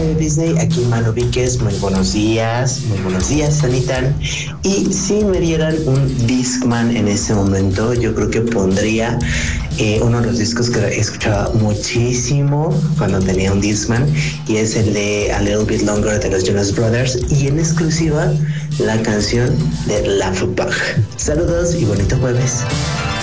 de Disney, aquí Manu Víquez, muy buenos días, Sanitan. Y si me dieran un Discman en ese momento, yo creo que pondría uno de los discos que escuchaba muchísimo cuando tenía un Discman, y es el de A Little Bit Longer de los Jonas Brothers, y en exclusiva la canción de Laugh Bug. Saludos y bonito jueves.